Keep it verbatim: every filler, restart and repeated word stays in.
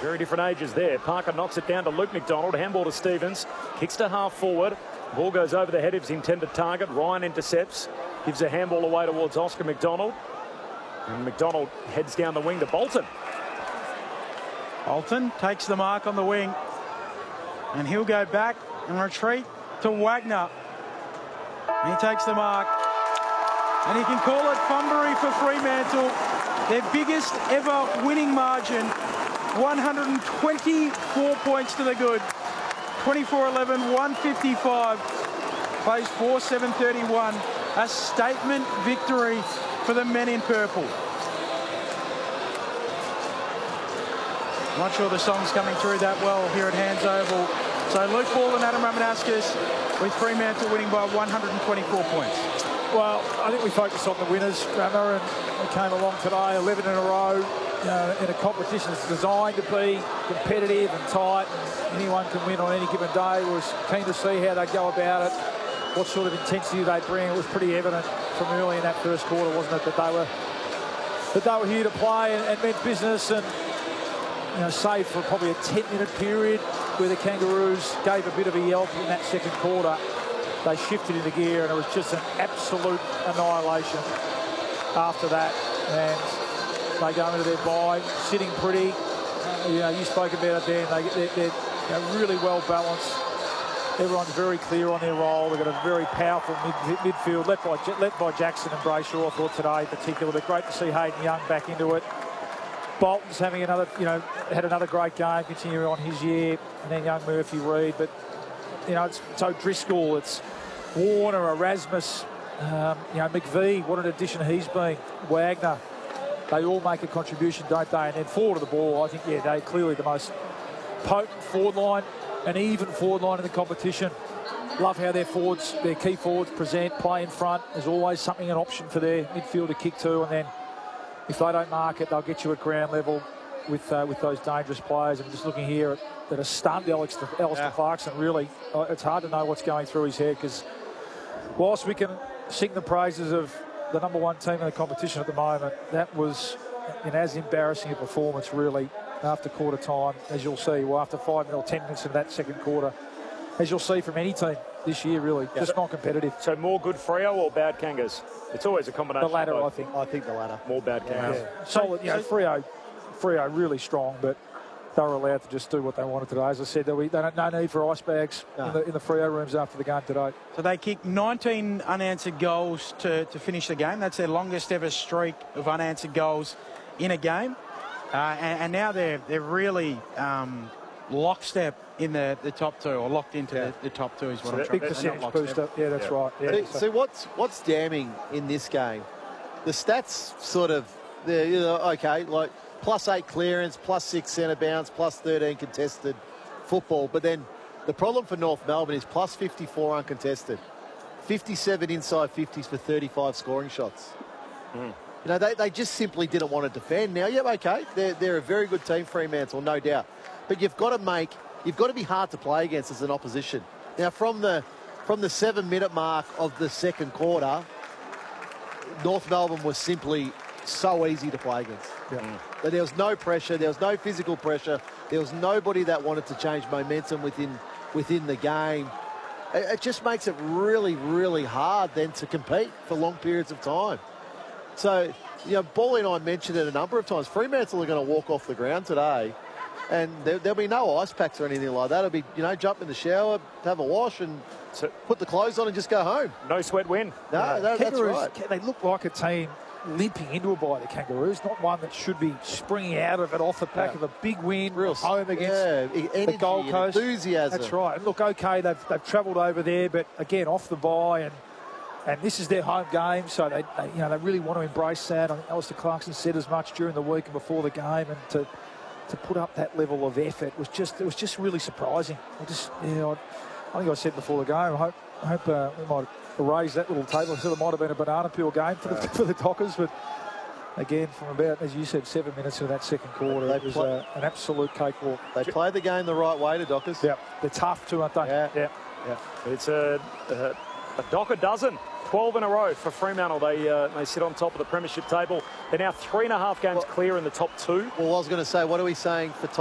Very different ages there. Parker knocks it down to Luke McDonald. Handball to Stevens. Kicks to half forward. Ball goes over the head of his intended target. Ryan intercepts. Gives a handball away towards Oscar McDonald. And McDonald heads down the wing to Bolton. Bolton takes the mark on the wing. And he'll go back and retreat to Wagner. And he takes the mark. And he can call it Funbury for Fremantle. Their biggest ever winning margin. one hundred twenty-four points to the good. twenty-four eleven, one fifty-five. Plays four seven thirty-one. A statement victory for the men in purple. Not sure the song's coming through that well here at Hands Oval. So Luke Ball and Adam Ramanaskas with Fremantle winning by one hundred twenty-four points. Well, I think we focused on the winners, Rama, and we came along today, eleven in a row, you know, in a competition that's designed to be competitive and tight, and anyone can win on any given day. We was keen to see how they go about it, what sort of intensity they bring. It was pretty evident from early in that first quarter, wasn't it, that they were that they were here to play and, and meant business, and you know, save for probably a ten minute period where the Kangaroos gave a bit of a yelp in that second quarter. They shifted into gear, and it was just an absolute annihilation after that. And they go into their bye, sitting pretty. Uh, you know, you spoke about it there. They, they're, they're you know, really well balanced. Everyone's very clear on their role. They've got a very powerful mid midfield, led by, led by Jackson and Brayshaw, I thought, today in particular. But great to see Hayden Young back into it. Bolton's having another, you know, had another great game, continuing on his year, and then young Murphy Reid. But, you know, it's so Driscoll, it's Warner, Erasmus, um, you know, McVee, what an addition he's been. Wagner, they all make a contribution, don't they? And then forward of the ball, I think, yeah, they're clearly the most potent forward line, an even forward line in the competition. Love how their forwards, their key forwards present, play in front. There's always something, an option for their midfield to kick to, and then if they don't mark it, they'll get you at ground level with uh, with those dangerous players. I'm just looking here at, that have stunned Alex, Alistair yeah. Clarkson, really. Uh, it's hard to know what's going through his head, because whilst we can sing the praises of the number one team in the competition at the moment, that was an as embarrassing a performance, really, after quarter time, as you'll see. Well, after five or ten minutes of that second quarter, as you'll see from any team this year, really, yeah. just not competitive. So more good Freo or bad Kangas? It's always a combination. The latter, I think. I think the latter. More bad Kangas. Yeah. Yeah. Solid, you know, Freo, Freo really strong, but they were allowed to just do what they wanted today. As I said, they don't no need for ice bags no. in, the, in the Freo rooms after the game today. So they kicked nineteen unanswered goals to, to finish the game. That's their longest ever streak of unanswered goals in a game. Uh, and, and now they're they're really um, lockstep in the, the top two, or locked into yeah. the, the top two is what so I'm trying to say. Big percentage booster. Yeah, that's yeah. right. Yeah, see, so. see, what's what's damning in this game? The stats sort of, they're, you know, okay, like plus eight clearance, plus six centre bounce, plus thirteen contested football. But then the problem for North Melbourne is plus fifty-four uncontested, fifty-seven inside fifties for thirty-five scoring shots. Mm. You know, they, they just simply didn't want to defend. Now, yeah, okay, they're, they're a very good team, Fremantle, no doubt. But you've got to make, you've got to be hard to play against as an opposition. Now, from the from the seven-minute mark of the second quarter, North Melbourne was simply so easy to play against. Yeah. Mm. But there was no pressure, there was no physical pressure, there was nobody that wanted to change momentum within within the game. It, it just makes it really, really hard then to compete for long periods of time. So, you know, Bally and I mentioned it a number of times. Fremantle are going to walk off the ground today, and there, there'll be no ice packs or anything like that. It'll be, you know, jump in the shower, have a wash, and so, put the clothes on and just go home. No sweat win. No, yeah. that, that's right. They look like a team limping into a bye, the Kangaroos, not one that should be springing out of it off the back yeah. of a big win, real home against yeah, energy, the Gold Coast. Enthusiasm. That's right. And look, okay, they've, they've travelled over there, but again, off the bye, and and this is their home game, so they, they you know they really want to embrace that. I think Alistair Clarkson said as much during the week and before the game, and to to put up that level of effort was just it was just really surprising. I just you know, I think I said before the game, I hope I hope uh, we might erase that little table. I said it might have been a banana peel game for the, for the Dockers, but again, from about, as you said, seven minutes into that second quarter, they it was play, uh, an absolute cakewalk. They play the game the right way, the Dockers. Yeah, they're tough too, aren't they? Yeah, yeah. yeah. It's a, a, a Docker dozen. twelve in a row for Fremantle. They uh, they sit on top of the premiership table. They're now three and a half games well, clear in the top two. Well, I was going to say, what are we saying for top